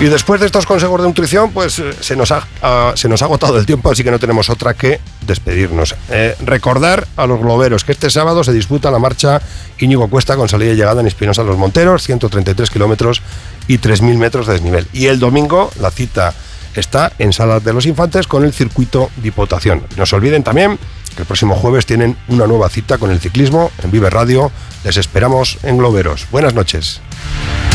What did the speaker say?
Y después de estos consejos de nutrición, pues se nos ha agotado el tiempo, así que no tenemos otra que despedirnos. Recordar a los globeros que este sábado se disputa la marcha Íñigo Cuesta con salida y llegada en Espinosa de los Monteros, 133 kilómetros y 3.000 metros de desnivel. Y el domingo la cita está en Salas de los Infantes con el circuito Diputación. No se olviden también que el próximo jueves tienen una nueva cita con el ciclismo en Vive Radio. Les esperamos en Globeros. Buenas noches.